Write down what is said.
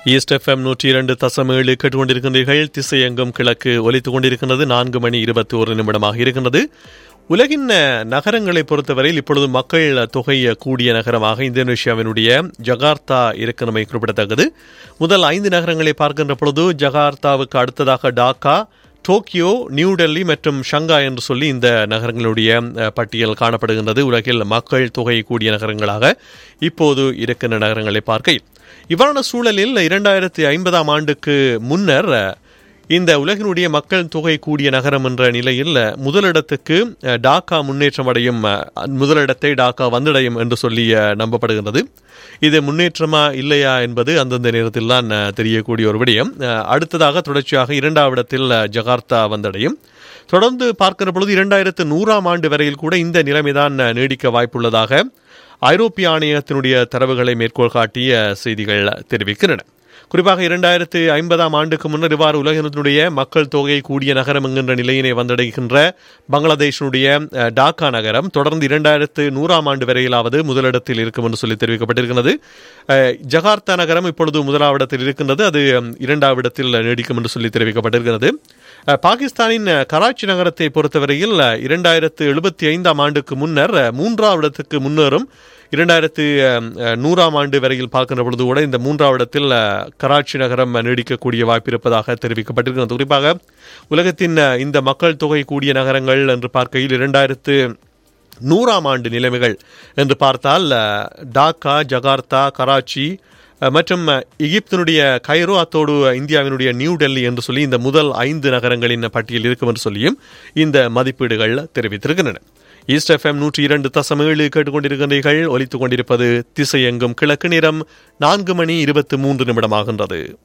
East FM 102.7 கேட்டுக்கொண்டிருக்கின்றீர்கள். திசையெங்கும் கிழக்கு ஒலித்துக் கொண்டிருக்கின்றது. 4:21 இருக்கின்றது. உலகின் நகரங்களை பொறுத்தவரையில் இப்பொழுது மக்கள் தொகை கூடிய நகரமாக இந்தோனேஷியாவினுடைய ஜகார்த்தா இருக்கிறமை குறிப்பிடத்தக்கது. முதல் 5 நகரங்களை பார்க்கின்ற பொழுது ஜகார்த்தாவுக்கு அடுத்ததாக டாக்கா, டோக்கியோ, நியூ டெல்லி மற்றும் ஷங்காய் என்று சொல்லி இந்த நகரங்களுடைய பட்டியல் காணப்படுகின்றது. உலகில் மக்கள் தொகை கூடிய நகரங்களாக இப்போது இருக்கின்ற நகரங்களை பார்க்கையில் இவ்வாறான சூழலில் 2050 ஆண்டுக்கு முன்னர் இந்த உலகினுடைய மக்கள் தொகை கூடிய நகரம் என்ற நிலையில் முதலிடத்துக்கு டாக்கா முன்னேற்றம் அடையும், முதலிடத்தை டாக்கா வந்தடையும் என்று சொல்லி நம்பப்படுகின்றது. இது முன்னேற்றமா இல்லையா என்பது அந்தந்த நேரத்தில் தான் தெரியக்கூடிய ஒரு விடயம். அடுத்ததாக தொடர்ச்சியாக 2வது இடத்தில் ஜகார்த்தா வந்தடையும். தொடர்ந்து பார்க்கிற பொழுது 2100 ஆண்டு வரையில் கூட இந்த நிலைமைதான் நீடிக்க வாய்ப்புள்ளதாக ஐரோப்பிய ஆணையத்தினுடைய தரவுகளை மேற்கோள் காட்டிய செய்திகள் தெரிவிக்கின்றன. குறிப்பாக 2050 ஆண்டுக்கு முன்னர் இவ்வாறு உலகினுடைய மக்கள் தொகை கூடிய நகரம் என்கின்ற நிலையினை வந்தடைகின்ற பங்களாதேஷனுடைய டாக்கா நகரம் தொடர்ந்து 2100 ஆண்டு வரையிலாவது முதலிடத்தில் இருக்கும் என்று சொல்லி தெரிவிக்கப்பட்டிருக்கிறது. ஜகார்த்தா நகரம் இப்பொழுது 1வது இடத்தில் இருக்கின்றது. அது 2வது இடத்தில் நீடிக்கும் என்று சொல்லி தெரிவிக்கப்பட்டிருக்கிறது. பாகிஸ்தானின் கராச்சி நகரத்தை பொறுத்தவரையில் 2075 ஆண்டுக்கு முன்னர் 3வது இடத்துக்கு முன்னேறும். 2100 ஆண்டு வரையில் பார்க்கின்ற பொழுது கூட இந்த 3வது இடத்தில் கராச்சி நகரம் நீடிக்கக்கூடிய வாய்ப்பு இருப்பதாக தெரிவிக்கப்பட்டிருக்கிறது. குறிப்பாக உலகத்தின் இந்த மக்கள் தொகை கூடிய நகரங்கள் என்று பார்க்கையில் 2100 ஆண்டு நிலைமைகள் என்று பார்த்தால் டாக்கா, ஜகார்த்தா, கராச்சி மற்றும் எகிப்தினுடைய கைரோ, அத்தோடு இந்தியாவினுடைய நியூ டெல்லி என்று சொல்லி இந்த முதல் 5 நகரங்களின் பட்டியல் இருக்கும் என்று சொல்லியும் இந்த மதிப்பீடுகள் தெரிவித்திருக்கின்றன. ஈஸ்ட் எஃப்எம் 102.7 கேட்டுக்கொண்டிருக்கிறீர்கள். ஒலித்துக் கொண்டிருப்பது திசையெங்கும் கிழக்கு. நேரம் 4:23 ஆகின்றது.